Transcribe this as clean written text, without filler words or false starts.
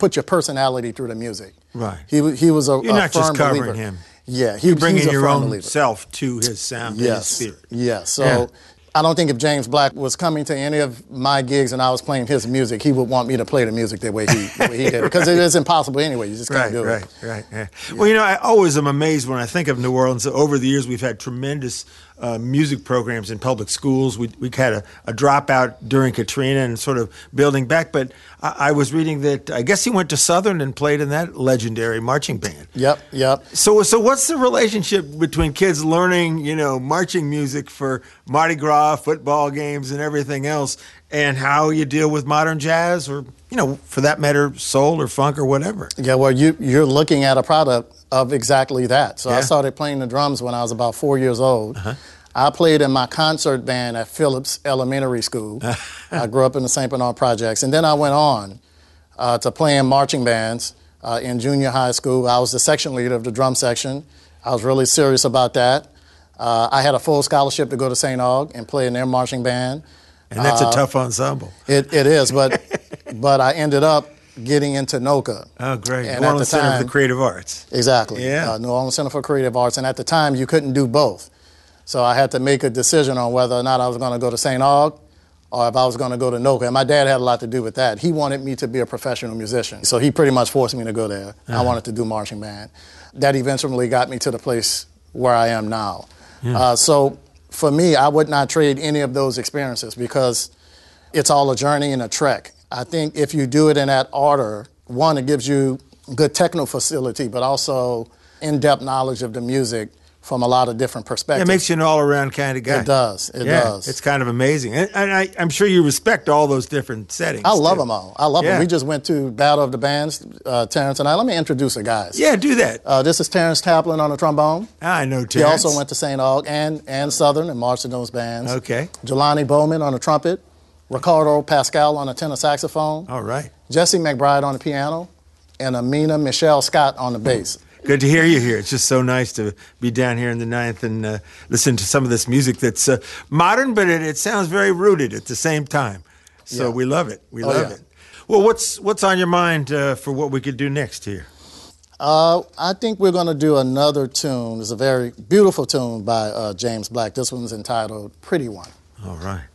put your personality through the music. Right. He was a You're not firm just covering believer. him. Yeah, You're bringing he's a your firm own believer. self to his sound and his spirit. Yes. So Yeah. I don't think if James Black was coming to any of my gigs and I was playing his music, he would want me to play the music the way he did, because it is impossible anyway. You just can't do it. Right. Yeah. Well, you know, I always am amazed when I think of New Orleans. Over the years, we've had tremendous music programs in public schools. We had a dropout during Katrina and sort of building back. But I was reading that I guess he went to Southern and played in that legendary marching band. Yep. So what's the relationship between kids learning, you know, marching music for Mardi Gras, football games, and everything else, and how you deal with modern jazz, or, you know, for that matter, soul or funk or whatever? Yeah, well, you're looking at a product of exactly that. So Yeah. I started playing the drums when I was about 4 years old. Uh-huh. I played in my concert band at Phillips Elementary School. I grew up in the St. Bernard Projects. And then I went on to play in marching bands in junior high school. I was the section leader of the drum section. I was really serious about that. I had a full scholarship to go to St. Aug and play in their marching band. And that's a tough ensemble. It is, but I ended up getting into NOCA. Oh, great. And New Orleans at the Center time, for the Creative Arts. Exactly. Yeah. New Orleans Center for Creative Arts. And at the time, you couldn't do both. So I had to make a decision on whether or not I was going to go to St. Aug or if I was going to go to NOCA. And my dad had a lot to do with that. He wanted me to be a professional musician. So he pretty much forced me to go there. I wanted to do marching band. That eventually got me to the place where I am now. Yeah. So for me, I would not trade any of those experiences because it's all a journey and a trek. I think if you do it in that order, one, it gives you good technical facility, but also in-depth knowledge of the music from a lot of different perspectives. It makes you an all-around kind of guy. It does. It does. It's kind of amazing. And I'm sure you respect all those different settings. I love too. them all. I love them. We just went to Battle of the Bands, Terrence and I. Let me introduce the guys. Yeah, do that. This is Terrence Taplin on the trombone. I know Terrence. He also went to St. Aug and Southern and marched in those bands. Okay. Jelani Bowman on the trumpet. Ricardo Pascal on the tenor saxophone. All right. Jesse McBride on the piano. And Amina Michelle Scott on the bass. Good to hear you here. It's just so nice to be down here in the Ninth and listen to some of this music that's modern, but it sounds very rooted at the same time. So we love it. We love it. Well, what's on your mind for what we could do next here? I think we're going to do another tune. It's a very beautiful tune by James Black. This one's entitled Pretty One. All right.